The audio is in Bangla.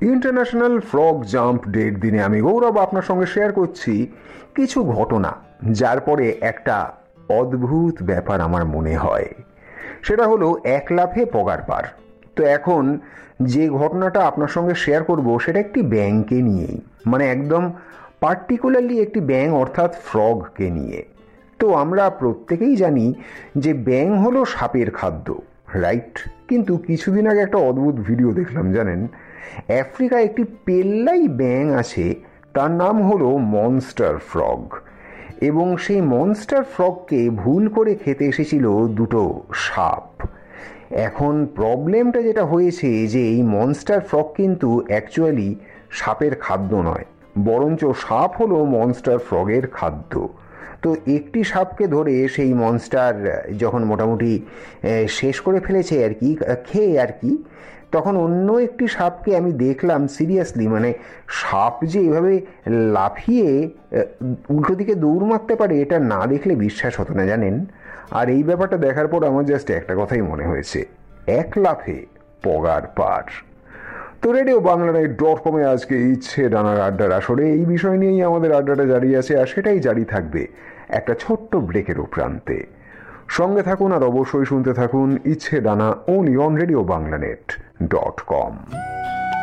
ইন্টারন্যাশনাল ফ্রগ জাম্প ডের দিনে আমি গৌরব আপনার সঙ্গে শেয়ার করছি কিছু ঘটনা, যার পরে একটা অদ্ভুত ব্যাপার আমার মনে হয়। সেটা হলো এক লাফে পগার পার। তো এখন যে ঘটনাটা আপনার সঙ্গে শেয়ার করব সেটা একটি ব্যাঙকে নিয়েই, মানে একদম পার্টিকুলারলি একটি ব্যাঙ অর্থাৎ ফ্রগকে নিয়ে। তো আমরা প্রত্যেকেই জানি যে ব্যাঙ হলো সাপের খাদ্য, রাইট? কিন্তু কিছুদিন আগে একটা অদ্ভুত ভিডিও দেখলাম, জানেন? আফ্রিকায় একটি পেল্লাই ব্যাঙ আছে, তার নাম হলো মনস্টার ফ্রগ, এবং সেই মনস্টার ফ্রগকে ভুল করে খেতে এসেছিল দুটো সাপ। এখন প্রবলেমটা যেটা হয়েছে যে এই মনস্টার ফ্রগ কিন্তু অ্যাকচুয়ালি সাপের খাদ্য নয়, বরঞ্চ সাপ হলো মনস্টার ফ্রগের খাদ্য। তো একটি সাপকে ধরে সেই মনস্টার যখন মোটামুটি শেষ করে ফেলেছে আর কি, খেয়ে আর কি, তখন অন্য একটি সাপকে আমি দেখলাম সিরিয়াসলি, মানে সাপ যে এভাবে লাফিয়ে উল্টো দিকে দৌড় মারতে পারে এটা না দেখলে বিশ্বাস হতো না, জানেন? আর এই ব্যাপারটা দেখার পর আমার জাস্ট একটা কথাই মনে হয়েছে, এক লাফে পগার পার। তো রেডিও বাংলানিউজ.com আজকে ইচ্ছে ডানার আড্ডার আসরে এই বিষয় নিয়েই আমাদের আড্ডাটা জারি আছে, আর সেটাই জারি থাকবে একটা ছোট্ট ব্রেকেরও প্রান্তে। সঙ্গে থাকুন আর অবশ্যই শুনতে থাকুন ইচ্ছে ডানা, only on রেডিও বাংলানিউজ.com।